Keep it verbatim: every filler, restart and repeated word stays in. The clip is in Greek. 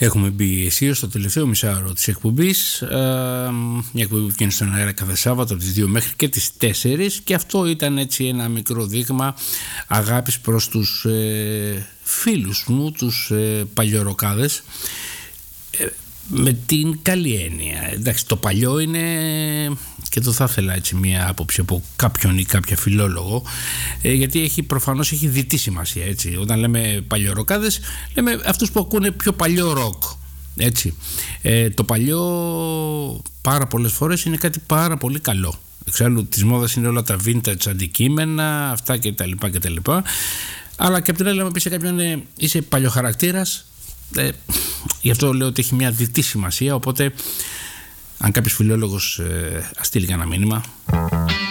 Έχουμε μπει αισίως στο τελευταίο μισάωρο της εκπομπής, ε, μια εκπομπή που βγαίνει στον αέρα κάθε Σάββατο από τις δύο μέχρι και τις τέσσερις, και αυτό ήταν έτσι ένα μικρό δείγμα αγάπης προς τους ε, φίλους μου, τους ε, παλιοροκάδες, ε, με την καλή έννοια. Εντάξει, το παλιό είναι, και εδώ θα ήθελα έτσι μια άποψη από κάποιον ή κάποια φιλόλογο, ε, γιατί έχει, προφανώς έχει διτή σημασία, έτσι. Όταν λέμε παλιοροκάδες, λέμε αυτούς που ακούνε πιο παλιό ροκ, έτσι. Ε, το παλιό πάρα πολλές φορές είναι κάτι πάρα πολύ καλό. Εξάλλου της μόδας είναι όλα τα vintage αντικείμενα, αυτά και τα λοιπά και τα λοιπά. Αλλά και από την άλλη, άμα πει σε κάποιον ε, είσαι παλιοχαρακτήρας, Ε, γι' αυτό λέω ότι έχει μια διτή σημασία. Οπότε αν κάποιος φιλόλογος ε, ας στείλει κανένα μήνυμα.